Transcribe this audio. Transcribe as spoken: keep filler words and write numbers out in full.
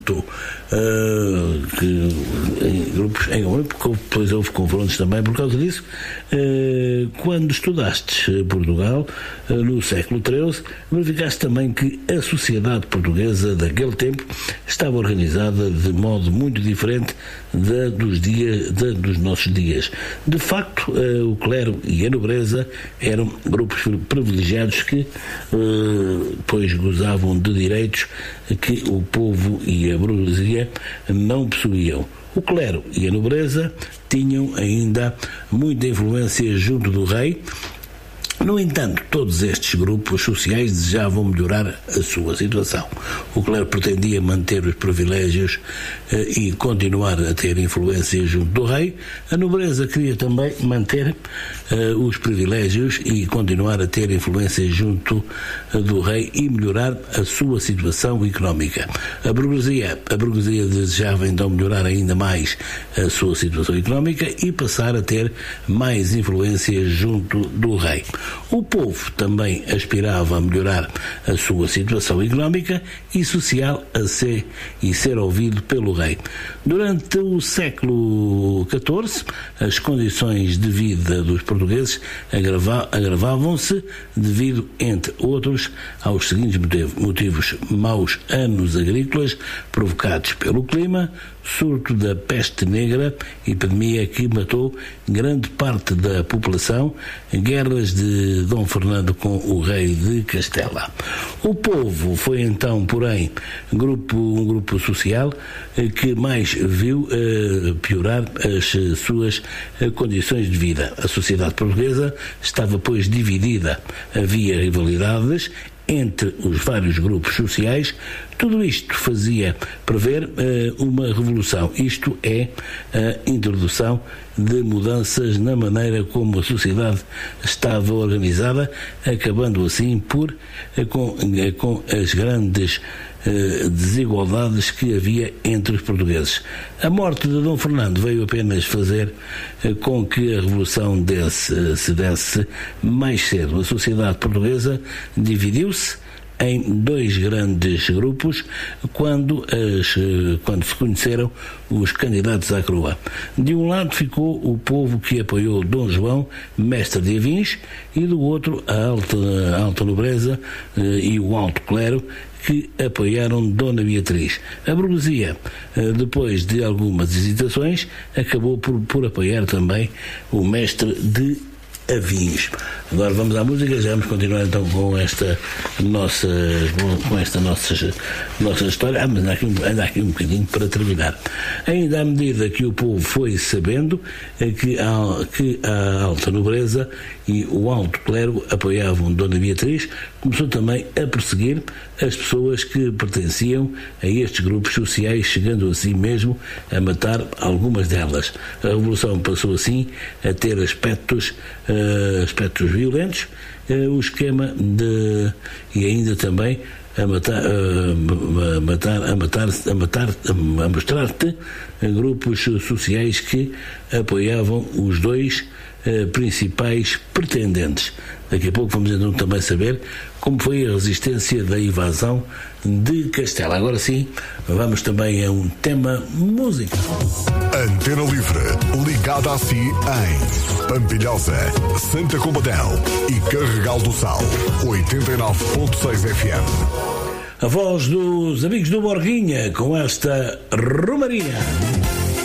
Uh, que em grupos, em grupo, depois houve confrontos também por causa disso. Uh, quando estudaste Portugal uh, no século treze, verificaste também que a sociedade portuguesa daquele tempo estava organizada de modo muito diferente da dos, dias, da dos nossos dias. De facto, uh, o clero e a nobreza eram grupos privilegiados que uh, pois gozavam de direitos que o povo e a burguesia não possuíam. O clero e a nobreza tinham ainda muita influência junto do rei. No entanto, todos estes grupos sociais desejavam melhorar a sua situação. O clero pretendia manter os privilégios eh, e continuar a ter influência junto do rei. A nobreza queria também manter eh, os privilégios e continuar a ter influência junto eh, do rei e melhorar a sua situação económica. A burguesia, a burguesia desejava então melhorar ainda mais a sua situação económica e passar a ter mais influência junto do rei. O povo também aspirava a melhorar a sua situação económica e social a ser, e ser ouvido pelo rei. Durante o século catorze, as condições de vida dos portugueses agrava, agravavam-se devido, entre outros, aos seguintes motivos, motivos: maus anos agrícolas provocados pelo clima, surto da peste negra, epidemia que matou grande parte da população, guerras de Dom Fernando com o rei de Castela. O povo foi então, porém, grupo, um grupo social que mais viu uh, piorar as suas uh, condições de vida. A sociedade portuguesa estava, pois, dividida. Havia rivalidades entre os vários grupos sociais. Tudo isto fazia prever uh, uma revolução. Isto é a introdução de mudanças na maneira como a sociedade estava organizada, acabando assim por uh, com, uh, com as grandes uh, desigualdades que havia entre os portugueses. A morte de Dom Fernando veio apenas fazer uh, com que a revolução desse, uh, se desse mais cedo. A sociedade portuguesa dividiu-se em dois grandes grupos quando, as, quando se conheceram os candidatos à coroa. De um lado ficou o povo que apoiou Dom João, mestre de Avins, e do outro a alta, a alta nobreza eh, e o alto clero, que apoiaram Dona Beatriz. A burguesia, eh, depois de algumas hesitações, acabou por, por apoiar também o mestre de Avins. Agora vamos à música, já vamos continuar então com esta nossa, com esta nossa, nossa história. Ah, mas anda aqui, anda aqui um bocadinho para terminar. Ainda à medida que o povo foi sabendo que a, que a alta nobreza e o alto clero apoiavam Dona Beatriz, começou também a perseguir as pessoas que pertenciam a estes grupos sociais, chegando assim mesmo a matar algumas delas. A revolução passou assim a ter aspectos uh, aspectos violentos, uh, o esquema de e ainda também a matar uh, a matar a matar a matar a mostrar-te grupos sociais que apoiavam os dois uh, principais pretendentes. Daqui a pouco vamos então também saber como foi a resistência da invasão de Castela. Agora sim, vamos também a um tema musical. Antena Livre, ligada a si em Pampilhosa, Santa Combadão e Carregal do Sal, oitenta e nove ponto seis F M. A voz dos amigos do Borguinha com esta Romaria.